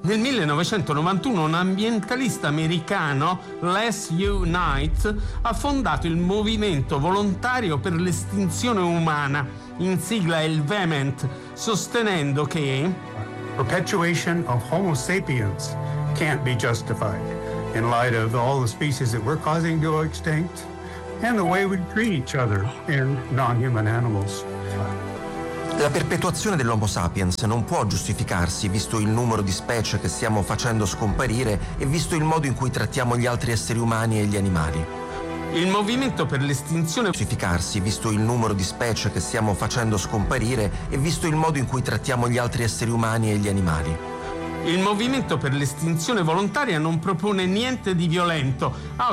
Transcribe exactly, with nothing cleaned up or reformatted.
Nel millenovecentonovantuno un ambientalista americano, Les U. Knight, ha fondato il Movimento Volontario per l'Estinzione Umana, in sigla il VEMENT, sostenendo che perpetuation of Homo sapiens can't be justified in light of all the species that we're causing to go extinct and the way we treat each other and non-human animals. La perpetuazione dell'Homo sapiens non può giustificarsi visto il numero di specie che stiamo facendo scomparire e visto il modo in cui trattiamo gli altri esseri umani e gli animali. Il movimento per l'estinzione giustificarsi visto il numero di specie che stiamo facendo scomparire e visto il modo in cui trattiamo gli altri esseri umani e gli animali. Il movimento per l'estinzione volontaria non propone niente di violento. Ha